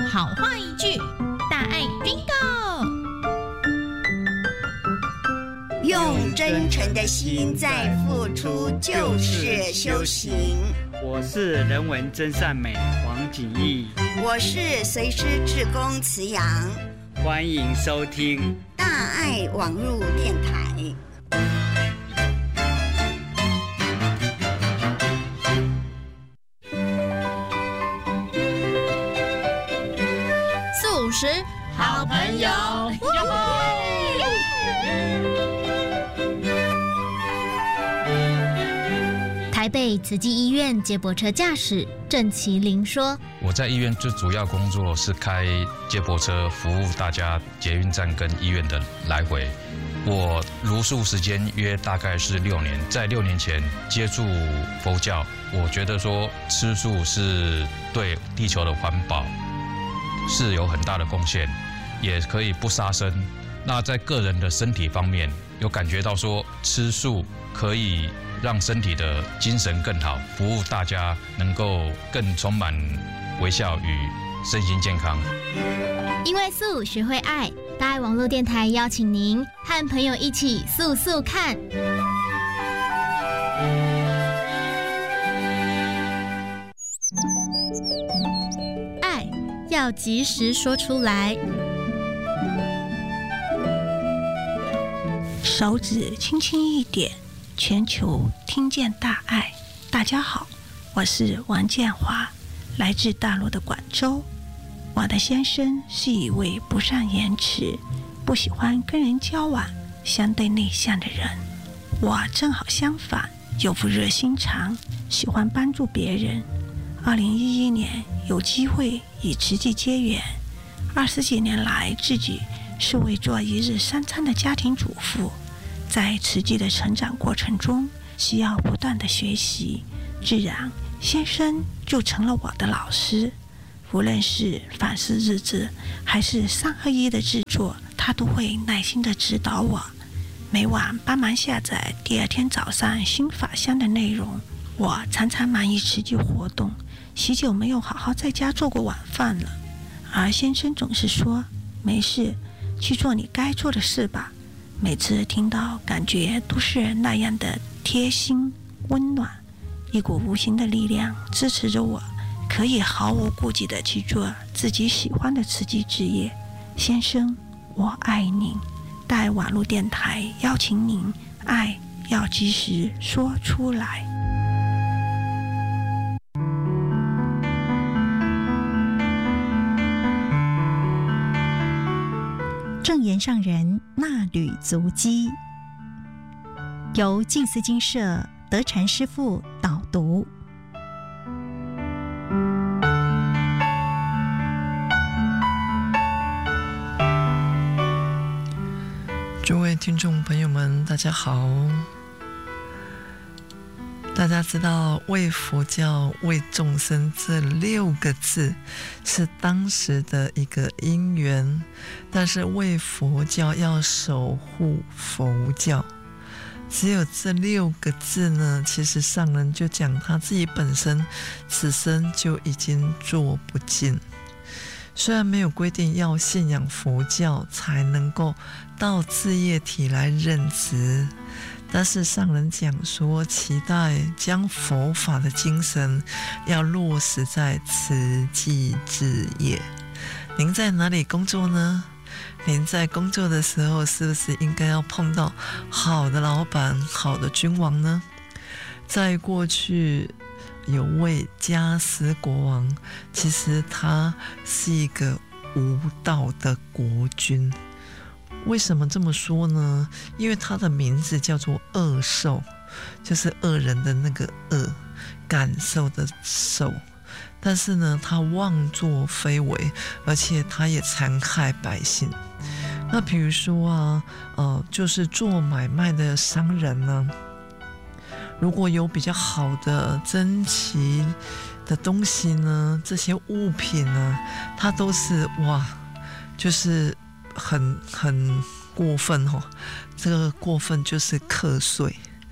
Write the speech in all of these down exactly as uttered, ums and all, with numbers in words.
好话一句，大爱 Bingo。 用真诚的心在付出，就是修行。 我是人文真善美黄景义， 我是随师志工慈阳， 欢迎收听大爱网络电台。 四五十好朋友，台北慈济医院接驳车驾驶郑麒麟说：“ 我在医院最主要工作是开接驳车，服务大家捷运站跟医院的来回。我茹素时间约大概是六年，在六年前接触佛教，我觉得说吃素是对地球的环保是有很大的贡献，也可以不杀生。那在个人的身体方面，有感觉到说吃素可以让身体的精神更好，服务大家能够更充满微笑与身心健康。 因为素学会爱，大爱网络电台邀请您和朋友一起素素看。爱要及时说出来。 手指轻轻一点，全球听见大爱。大家好，我是王建华，来自大陆的广州。我的先生是一位不善言辞、不喜欢跟人交往、相对内向的人。我正好相反，有副热心肠，喜欢帮助别人。二零一一年有机会与慈济结缘，二十几年来自己是位做一日三餐的家庭主妇。在慈济的成长过程中，需要不断的学习，自然先生就成了我的老师。无论是反思日志还是三合一的制作，他都会耐心的指导我。每晚帮忙下载第二天早上新法香的内容。我常常忙于慈济活动，许久没有好好在家做过晚饭了。而先生总是说，没事，去做你该做的事吧。每次听到，感觉都是那样的贴心温暖，一股无形的力量支持着我，可以毫无顾忌地去做自己喜欢的慈济事业。先生，我爱您。大爱网络电台邀请您，爱要及时说出来。 正言上人那履足迹，由静思精舍德禅师父导读。 诸位听众朋友们，大家好。大家知道为佛教为众生这六个字是当时的一个因缘，但是为佛教要守护佛教，只有这六个字呢，其实上人就讲他自己本身此生就已经做不尽。虽然没有规定要信仰佛教才能够到事业体来任职，但是上人讲说，期待将佛法的精神要落实在慈济事业。您在哪里工作呢？您在工作的时候，是不是应该要碰到好的老板、好的君王呢？在过去有位迦尸国王，其实他是一个无道的国君。为什么这么说呢？因为他的名字叫做恶兽，就是恶人的那个恶，感受的受。但是呢，他妄作非为，而且他也残害百姓。那比如说啊，呃，就是做买卖的商人呢，如果有比较好的珍奇的东西呢，这些物品呢，它都是哇，就是很很过分哦。这个过分就是课税，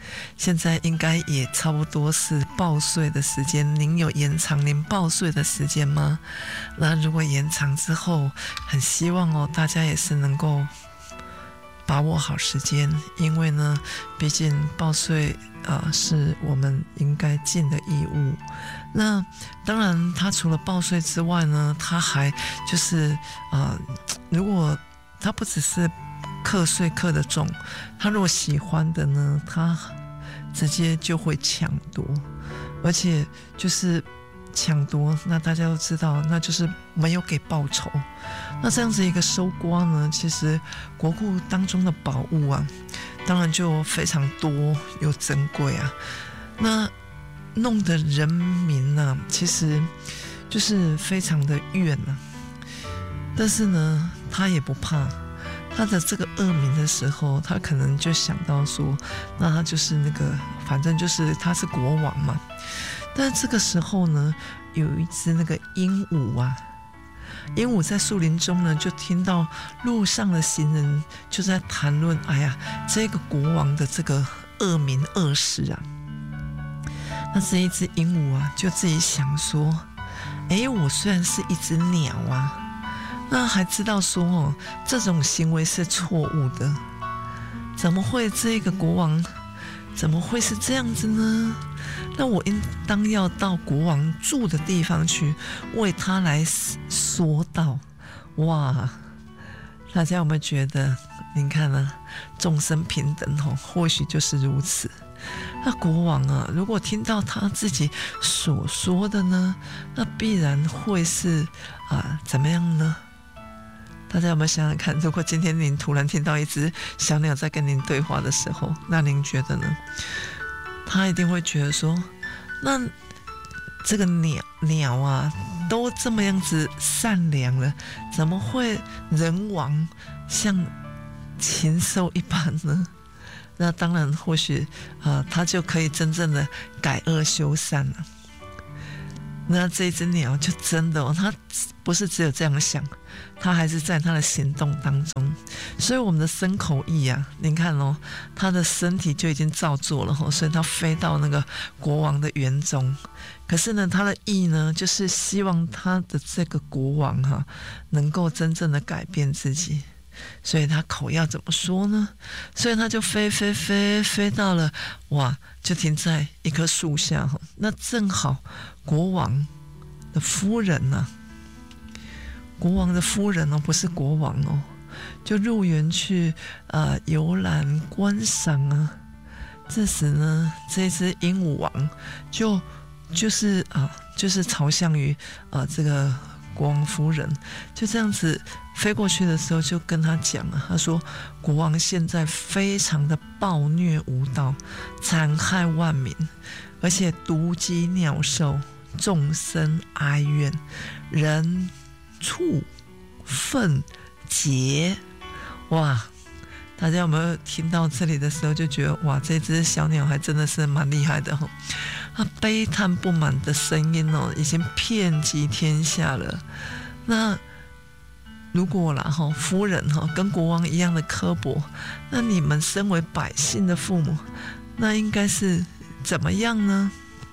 现在应该也差不多是报税的时间，您有延长您报税的时间吗？那如果延长之后，很希望哦，大家也是能够把握好时间，因为呢，毕竟报税啊、呃、是我们应该尽的义务。那当然，他除了报税之外呢，他还就是啊、呃，如果他不只是课税课得重，他如果喜欢的呢，他直接就会抢夺，而且就是抢夺，那大家都知道，那就是没有给报酬。那这样子一个收刮呢，其实国库当中的宝物啊，当然就非常多又珍贵啊。那弄得人民呢、啊，其实就是非常的怨啊。但是呢，他也不怕。他的这个恶名的时候，他可能就想到说，那他就是那个，反正就是他是国王嘛。但是这个时候呢，有一只那个鹦鹉啊，鹦鹉在树林中呢，就听到路上的行人就在谈论，哎呀，这个国王的这个恶名恶事啊。那这一只鹦鹉啊，就自己想说，哎，我虽然是一只鸟啊，那还知道说哦，这种行为是错误的，怎么会这个国王怎么会是这样子呢？那我应当要到国王住的地方去，为他来说道。哇，大家有没有觉得，您看啊，众生平等哦，或许就是如此。那国王啊，如果听到他自己所说的呢，那必然会是啊、呃、怎么样呢？大家有没有想想看，如果今天您突然听到一只小鸟在跟您对话的时候，那您觉得呢？他一定会觉得说，那这个鸟鸟啊，都这么样子善良了，怎么会人亡像禽兽一般呢？那当然，或许啊、呃，他就可以真正的改恶修善了。那这只鸟就真的哦，它不是只有这样想，它还是在它的行动当中。所以我们的身口意啊，您看哦，它的身体就已经照做了哦，所以它飞到那个国王的园中。可是呢，它的意呢，就是希望他的这个国王哈、啊，能够真正的改变自己。所以他口要怎么说呢？所以他就飞飞飞飞到了，哇，就停在一棵树下。那正好国王的夫人呢、啊，国王的夫人哦，不是国王哦，就入园去呃游览观赏啊。这时呢，这只鹦鹉王就就是啊、呃，就是朝向于啊、呃、这个国王夫人，就这样子飞过去的时候，就跟他讲啊，他说国王现在非常的暴虐无道，残害万民，而且毒击鸟兽，众生哀怨，人畜粪劫。哇，大家有没有听到这里的时候就觉得，哇，这只小鸟还真的是蛮厉害的哦。它悲叹不满的声音哦，已经遍及天下了。那如果啦哈，夫人哈跟国王一样的刻薄，那你们身为百姓的父母，那应该是怎么样呢？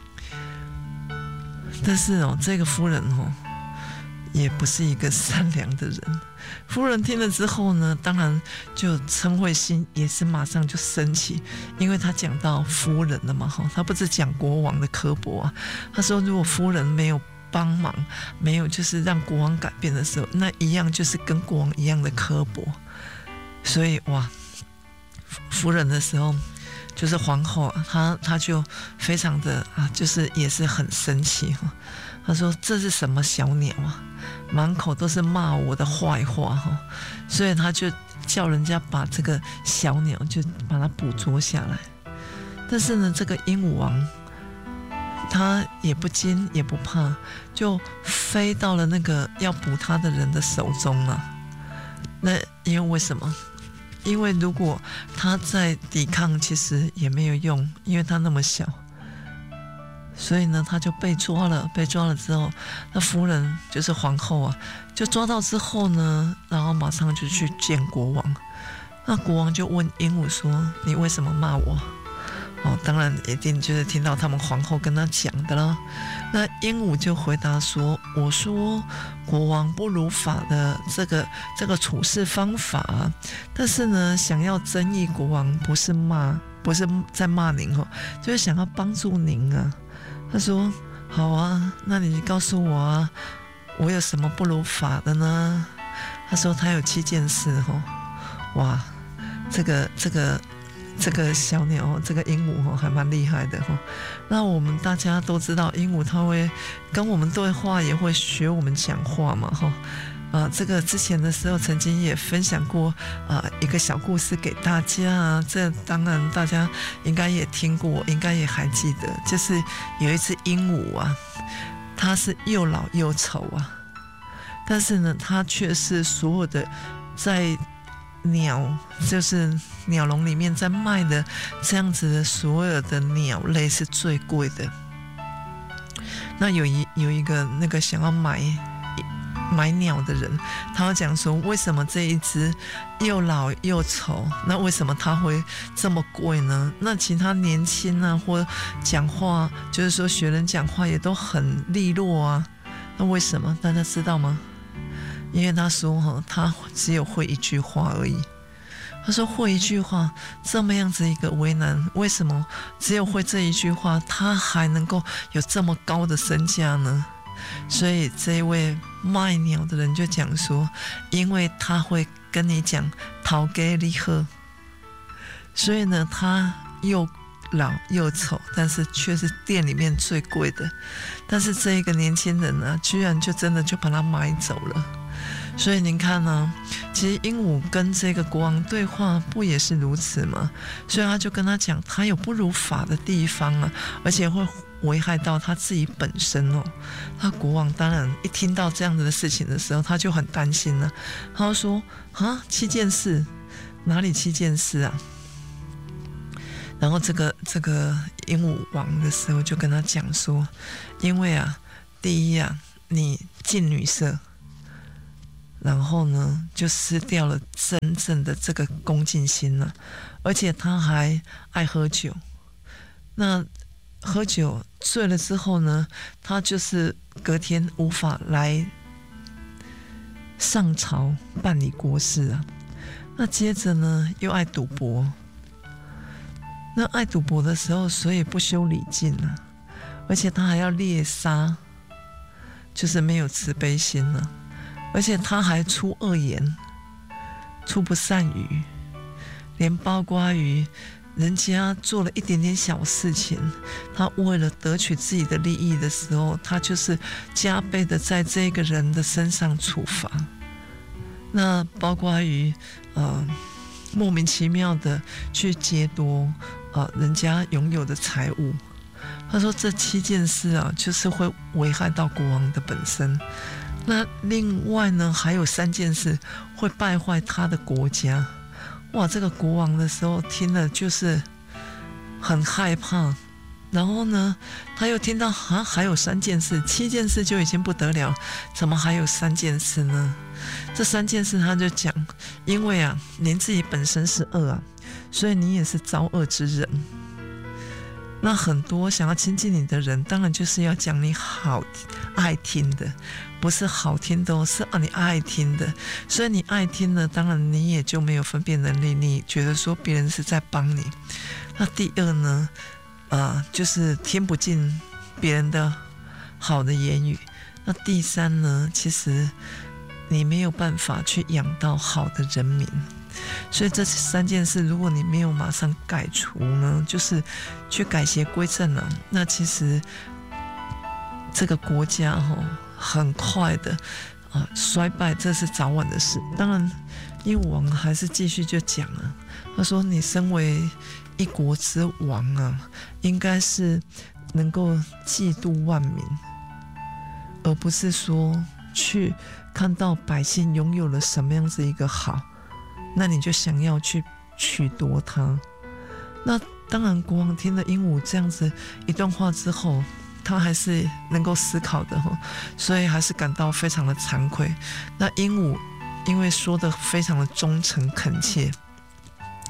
但是哦，这个夫人哦，也不是一个善良的人。夫人听了之后呢，当然就嗔恚心也是马上就升起，因为他讲到夫人了嘛，他不是讲国王的刻薄啊。他说，如果夫人没有帮忙，没有就是让国王改变的时候，那一样就是跟国王一样的刻薄。所以哇，夫人的时候，就是皇后，她她就非常的啊，就是也是很生气哈。她说这是什么小鸟啊，满口都是骂我的坏话哈，所以她就叫人家把这个小鸟就把它捕捉下来。但是呢，这个鹦鹉王他也不惊也不怕，就飞到了那个要捕他的人的手中了。那因为为什么？因为如果他在抵抗，其实也没有用，因为他那么小。所以呢，他就被抓了。被抓了之后，那夫人就是皇后啊，就抓到之后呢，然后马上就去见国王。那国王就问鹦鹉说：“你为什么骂我？” 哦，当然一定就是听到他们皇后跟他讲的了。那鹦鹉就回答说：“我说国王不如法的这个这个处事方法，但是呢，想要争议国王，不是骂，不是在骂您哦，就是想要帮助您啊。”他说：“好啊，那你告诉我啊，我有什么不如法的呢？”他说他有七件事哦，哇，这个这个。这个小鸟，这个鹦鹉还蛮厉害的。那我们大家都知道，鹦鹉它会跟我们对话，也会学我们讲话嘛。啊，这个之前的时候曾经也分享过啊一个小故事给大家啊，这当然大家应该也听过，应该也还记得，就是有一只鹦鹉啊，它是又老又丑啊，但是呢，它却是所有的在鸟，就是鸟笼里面在卖的这样子的所有的鸟类是最贵的。那有一有一个那个想要买买鸟的人，他要讲说，为什么这一只又老又丑，那为什么它会这么贵呢？那其他年轻啊，或讲话就是说学人讲话也都很利落啊，那为什么大家知道吗？因为他说他只有会一句话而已。他说会一句话这么样子一个为难，为什么只有会这一句话，他还能够有这么高的身价呢？所以这一位卖鸟的人就讲说，因为他会跟你讲讨给你喝，所以呢他又老又丑，但是却是店里面最贵的。但是这一个年轻人呢、啊，居然就真的就把他买走了。所以您看呢、啊，其实鹦鹉跟这个国王对话不也是如此吗？所以他就跟他讲，他有不如法的地方啊，而且会危害到他自己本身哦。他国王当然一听到这样子的事情的时候，他就很担心了、啊。他就说：“啊，七件事，哪里七件事啊？”然后这个这个鹦鹉王的时候就跟他讲说：“因为啊，第一啊，你近女色。”然后呢，就失掉了真正的这个恭敬心了，而且他还爱喝酒。那喝酒醉了之后呢，他就是隔天无法来上朝办理国事啊。那接着呢，又爱赌博。那爱赌博的时候，所以不修礼敬啊，而且他还要猎杀，就是没有慈悲心了、啊。而且他还出恶言，出不善语，连包括于人家做了一点点小事情，他为了得取自己的利益的时候，他就是加倍的在这个人的身上处罚。那包括于呃莫名其妙的去劫夺呃人家拥有的财物。他说这七件事啊，就是会危害到国王的本身。那另外呢，还有三件事会败坏他的国家。哇，这个国王的时候听了就是很害怕。然后呢，他又听到啊，还有三件事，七件事就已经不得了，怎么还有三件事呢？这三件事他就讲，因为啊，您自己本身是恶啊，所以你也是遭恶之人。那很多想要亲近你的人，当然就是要讲你好爱听的，不是好听的哦，是啊你爱听的。所以你爱听的，当然你也就没有分辨能力，你觉得说别人是在帮你。那第二呢，呃，就是听不进别人的好的言语。那第三呢，其实你没有办法去养到好的人民。所以这三件事，如果你没有马上改除呢，就是去改邪归正了、啊，那其实这个国家哈、哦、很快的啊衰败，这是早晚的事。当然，鹦鹉王还是继续就讲了，他说：“你身为一国之王啊，应该是能够嫉妒万民，而不是说去看到百姓拥有了什么样子一个好。”那你就想要去取夺它。那当然，国王听了鹦鹉这样子一段话之后，他还是能够思考的，所以还是感到非常的惭愧。那鹦鹉因为说的非常的忠诚恳切，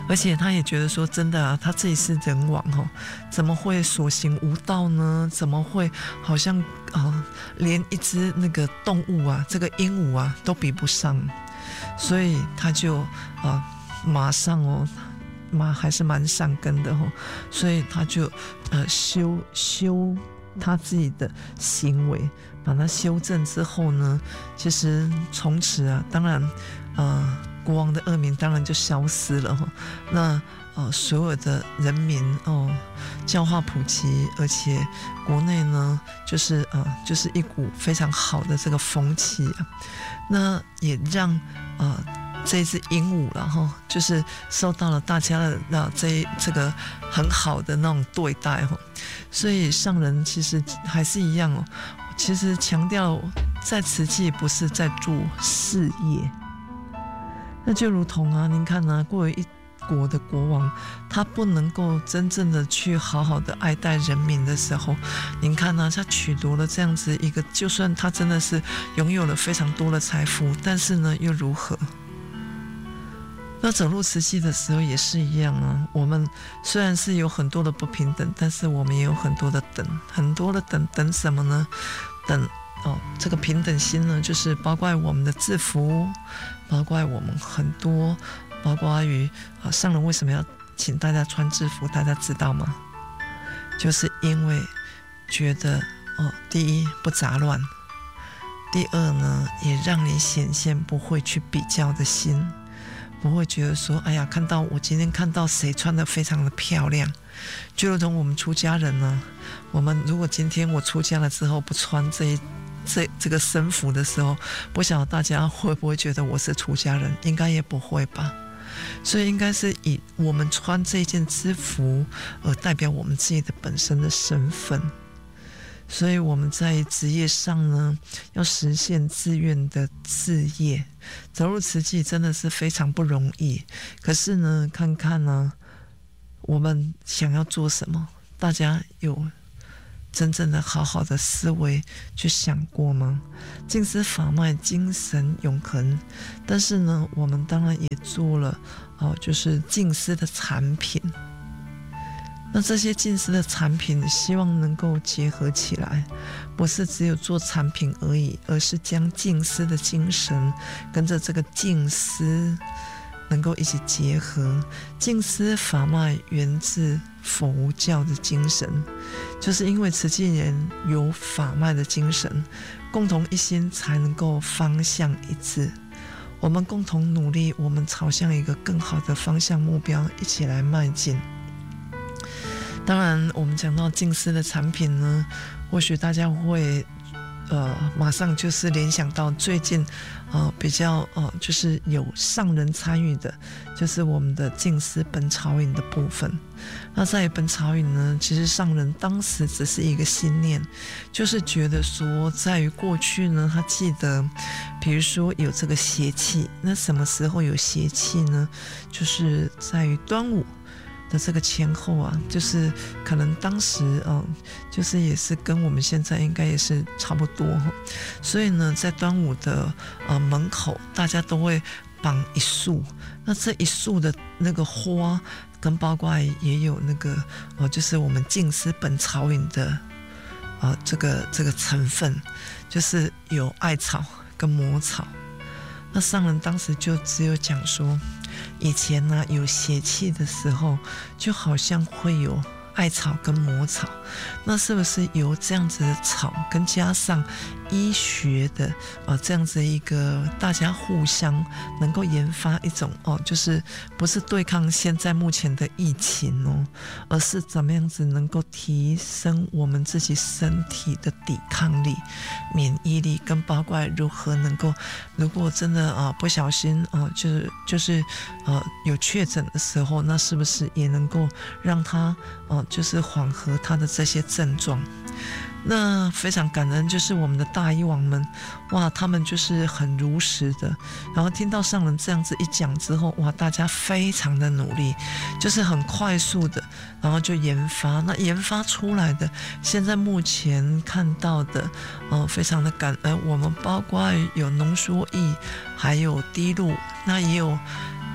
而且他也觉得说真的啊，他自己是人王哦，怎么会所行无道呢？怎么会好像啊、呃，连一只那个动物啊，这个鹦鹉啊都比不上，所以他就啊、呃、马上哦。妈还是蛮善根的哦，所以他就呃修修他自己的行为，把它修正之后呢，其实从此啊，当然呃国王的恶名当然就消失了哈。那呃所有的人民哦、呃、教化普及，而且国内呢就是呃就是一股非常好的这个风气啊，那也让呃。这一只鹦鹉然后就是受到了大家的那这这个很好的那种对待哈，所以上人其实还是一样哦，其实强调在慈济不是在做事业，那就如同啊，您看啊，过于一国的国王，他不能够真正的去好好的爱戴人民的时候，您看啊，他取夺了这样子一个，就算他真的是拥有了非常多的财富，但是呢又如何？那走入慈济的时候也是一样啊，我们虽然是有很多的不平等，但是我们也有很多的等，很多的等，等什么呢？等哦，这个平等心呢，就是包括我们的制服，包括我们很多，包括于啊，上人为什么要请大家穿制服？大家知道吗？就是因为觉得哦，第一不杂乱，第二呢，也让你显现不会去比较的心。不会觉得说，哎呀，看到我今天看到谁穿得非常的漂亮，就如同我们出家人呢，我们如果今天我出家了之后不穿这一这这个僧服的时候，不晓得大家会不会觉得我是出家人？应该也不会吧。所以应该是以我们穿这件制服而代表我们自己的本身的身份。所以我们在职业上呢，要实现自愿的志业，走入慈济真的是非常不容易。可是呢，看看呢，我们想要做什么，大家有真正的好好的思维去想过吗？净思法脉，精神永恒。但是呢，我们当然也做了哦，就是净思的产品。那这些净思的产品希望能够结合起来，不是只有做产品而已，而是将净思的精神跟着这个净思能够一起结合。净思法脉源自佛教的精神，就是因为慈济人有法脉的精神，共同一心才能够方向一致。我们共同努力，我们朝向一个更好的方向目标一起来迈进。当然我们讲到净思的产品呢，或许大家会呃马上就是联想到最近呃比较呃就是有上人参与的，就是我们的净思本草饮的部分。那在本草饮呢，其实上人当时只是一个心念，就是觉得说在于过去呢，他记得比如说有这个邪气，那什么时候有邪气呢？就是在于端午的这个前后啊，就是可能当时嗯，就是也是跟我们现在应该也是差不多，所以呢，在端午的呃门口，大家都会绑一束，那这一束的那个花，跟包括也有那个呃，就是我们净思本草饮的呃这个这个成分，就是有艾草跟魔草。那上人当时就只有讲说，以前呢、啊、有邪气的时候，就好像会有艾草跟魔草，那是不是由这样子的草跟加上医学的呃这样子一个大家互相能够研发一种哦，就是不是对抗现在目前的疫情哦，而是怎么样子能够提升我们自己身体的抵抗力、免疫力，跟包括如何能够，如果真的啊、呃、不小心啊、呃、就是就是呃有确诊的时候，那是不是也能够让他呃就是缓和他的这些症状？那非常感恩，就是我们的大医王们，哇，他们就是很如实的，然后听到上人这样子一讲之后，哇，大家非常的努力，就是很快速的，然后就研发，那研发出来的，现在目前看到的，呃，非常的感恩。我们包括有浓缩液，还有滴露，那也有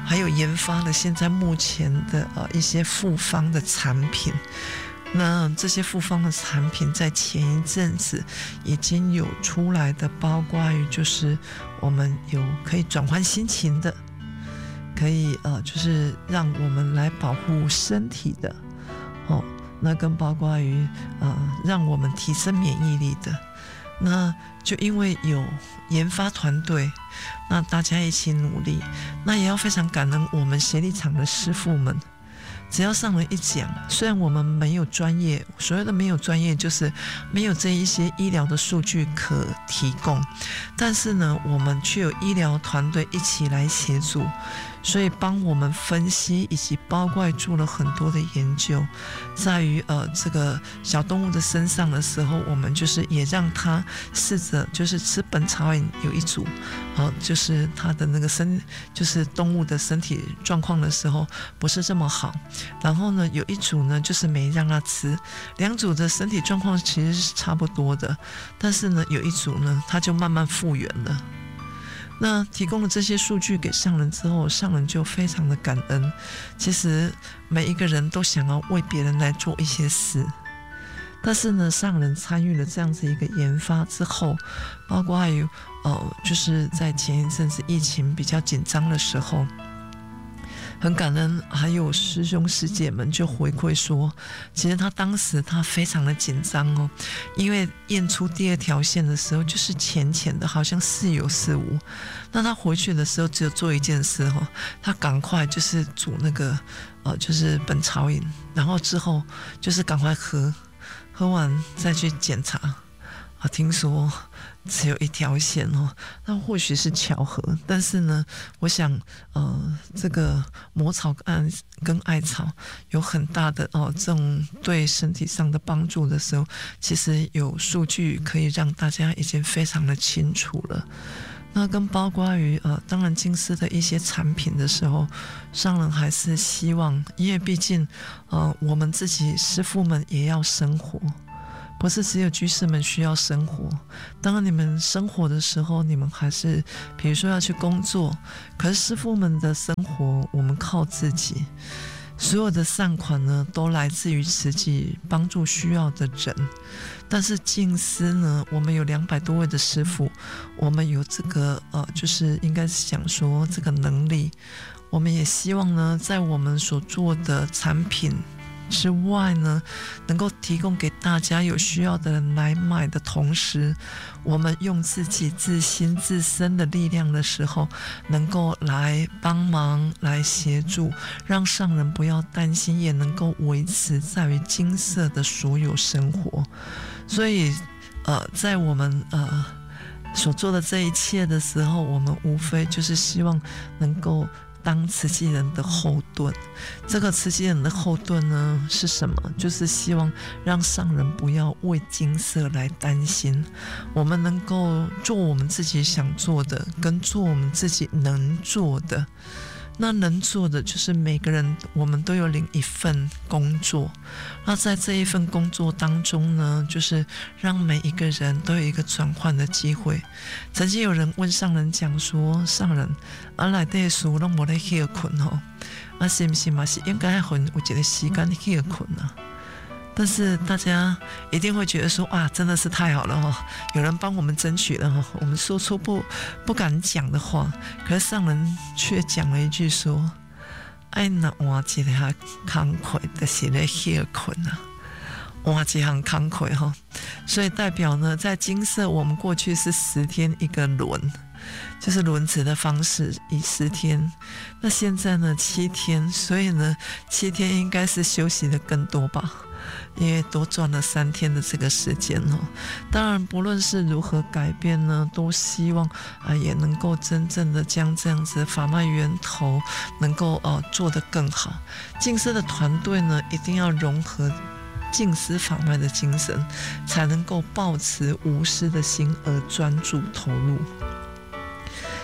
还有研发了现在目前的呃一些复方的产品。那这些复方的产品在前一阵子已经有出来的，包括于就是我们有可以转换心情的，可以呃就是让我们来保护身体的哦，那更包括于呃让我们提升免疫力的。那就因为有研发团队，那大家一起努力，那也要非常感恩我们协力厂的师傅们。只要上人一讲，虽然我们没有专业，所谓的没有专业就是没有这一些医疗的数据可提供，但是呢，我们却有医疗团队一起来协助，所以帮我们分析以及包括做了很多的研究，在于呃这个小动物的身上的时候，我们就是也让它试着就是吃本草饮有一组，呃就是它的那个身就是动物的身体状况的时候不是这么好。然后呢，有一组呢就是没让他吃，两组的身体状况其实是差不多的，但是呢，有一组呢他就慢慢复原了。那提供了这些数据给上人之后，上人就非常的感恩。其实每一个人都想要为别人来做一些事，但是呢，上人参与了这样子一个研发之后，包括还有呃，就是在前一阵子疫情比较紧张的时候。很感恩，还有师兄师姐们就回馈说，其实他当时他非常的紧张哦，因为验出第二条线的时候就是浅浅的，好像似有似无。那他回去的时候只有做一件事哦，他赶快就是煮那个呃就是本草饮，然后之后就是赶快喝，喝完再去检查。啊，听说只有一条线哦，那或许是巧合，但是呢，我想，呃，这个魔草跟跟艾草有很大的哦，这种对身体上的帮助的时候，其实有数据可以让大家已经非常的清楚了。那跟包括于呃，当然金丝的一些产品的时候，上人还是希望，因为毕竟呃，我们自己师父们也要生活。不是只有居士们需要生活，当然你们生活的时候，你们还是比如说要去工作，可是师父们的生活我们靠自己，所有的善款呢都来自于慈济帮助需要的人。但是净思呢，我们有两百多位的师父，我们有这个呃，就是应该是讲说这个能力，我们也希望呢，在我们所做的产品之外呢，能够提供给大家有需要的人来买的同时，我们用自己自心自身的力量的时候，能够来帮忙来协助，让上人不要担心，也能够维持在于金色的所有生活。所以呃，在我们呃所做的这一切的时候，我们无非就是希望能够当慈济人的后盾。这个慈济人的后盾呢是什么？就是希望让上人不要为金色来担心，我们能够做我们自己想做的，跟做我们自己能做的。那能做的就是每个人我们都有领一份工作，那在这一份工作当中呢，就是让每一个人都有一个转换的机会。曾经有人问上人讲说，上人啊内底的事都没在休困哦，啊是不是嘛是应该分有一个时间休困啊？但是大家一定会觉得说，哇，真的是太好了哦，有人帮我们争取了哦，我们说出不不敢讲的话，可是上人却讲了一句说，哎，那换一个工课就是在休困啊，换一项工课哈，所以代表呢，在金色我们过去是十天一个轮。就是轮值的方式，以十天，那现在呢七天，所以呢七天应该是休息的更多吧，因为多赚了三天的这个时间哦。当然不论是如何改变呢，都希望啊也能够真正的将这样子法脉源头能够呃做得更好。净思的团队呢一定要融合净思法脉的精神，才能够抱持无私的心而专注投入。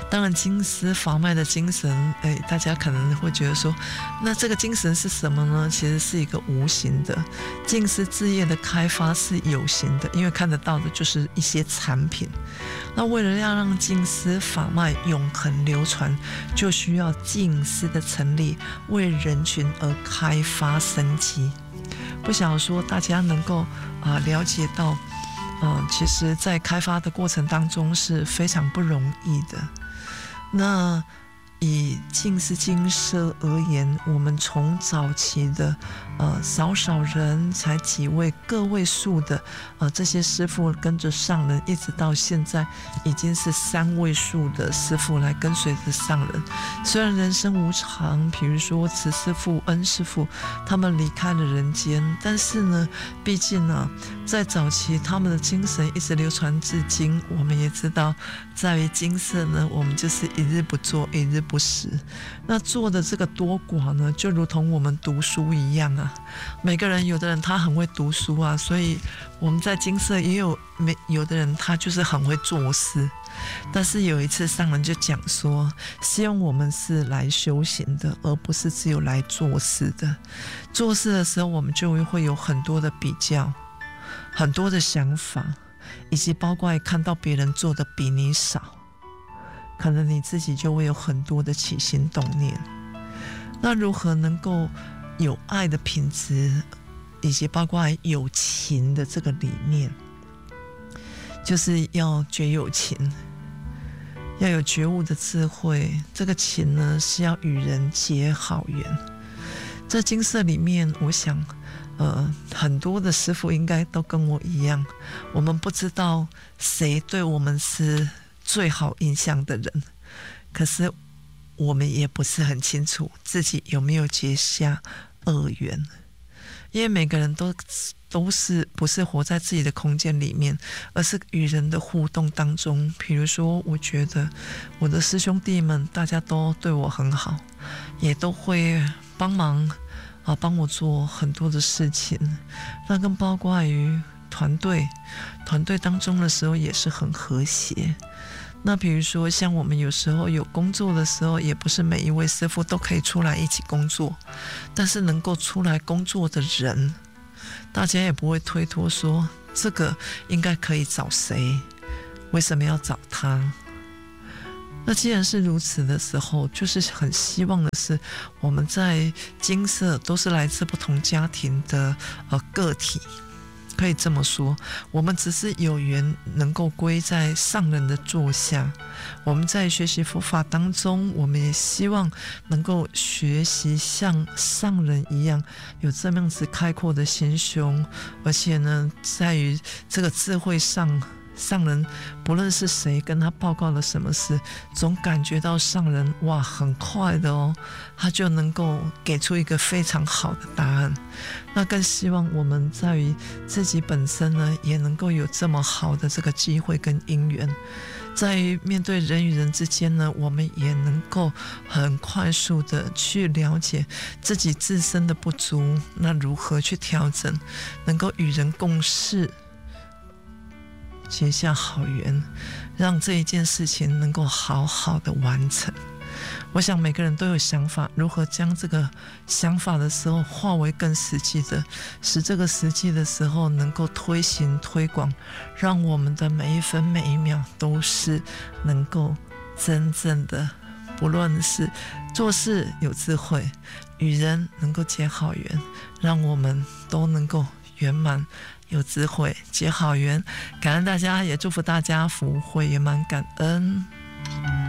当然金丝法脉的精神，哎，大家可能会觉得说，那这个精神是什么呢？其实是一个无形的，净丝志业的开发是有形的，因为看得到的就是一些产品。那为了要让净丝法脉永恒流传，就需要净丝的成立，为人群而开发生机。不晓得说大家能够啊、呃、了解到，呃，其实在开发的过程当中是非常不容易的。那以净丝精舍而言，我们从早期的呃少少人，才几位个位数的呃这些师父跟着上人，一直到现在已经是三位数的师父来跟随着上人。虽然人生无常，比如说慈师父、恩师父他们离开了人间，但是呢，毕竟呢，在早期他们的精神一直流传至今。我们也知道，在于精舍呢，我们就是一日不做，一日不食。那做的这个多寡呢，就如同我们读书一样啊。每个人，有的人他很会读书啊，所以我们在精舍也有没有的人他就是很会做事。但是有一次上人就讲说，希望我们是来修行的，而不是只有来做事的。做事的时候，我们就会有很多的比较，很多的想法，以及包括看到别人做的比你少，可能你自己就会有很多的起心动念。那如何能够有爱的品质，以及包括有情的这个理念，就是要觉有情，要有觉悟的智慧。这个情呢，是要与人结好缘。在精舍里面，我想呃，很多的师父应该都跟我一样，我们不知道谁对我们是最好印象的人，可是我们也不是很清楚自己有没有结下恶缘，因为每个人都都是不是活在自己的空间里面，而是与人的互动当中。比如说，我觉得我的师兄弟们大家都对我很好，也都会帮忙啊，帮我做很多的事情。那更包括于团队团队当中的时候也是很和谐。那比如说像我们有时候有工作的时候，也不是每一位师父都可以出来一起工作，但是能够出来工作的人，大家也不会推脱说这个应该可以找谁，为什么要找他。那既然是如此的时候，就是很希望的是，我们在精舍都是来自不同家庭的呃个体，可以这么说，我们只是有缘能够归在上人的座下。我们在学习佛法当中，我们也希望能够学习像上人一样，有这么样子开阔的心胸，而且呢，在于这个智慧上，上人不论是谁跟他报告了什么事，总感觉到上人哇很快的哦，他就能够给出一个非常好的答案。那更希望我们在于自己本身呢，也能够有这么好的这个机会跟因缘，在于面对人与人之间呢，我们也能够很快速的去了解自己自身的不足，那如何去调整，能够与人共事，结下好缘，让这一件事情能够好好的完成。我想每个人都有想法，如何将这个想法的时候化为更实际的，使这个实际的时候能够推行推广，让我们的每一分每一秒都是能够真正的，不论是做事有智慧，与人能够结好缘，让我们都能够圆满有智慧结好缘。感恩大家，也祝福大家福慧圆满，感恩。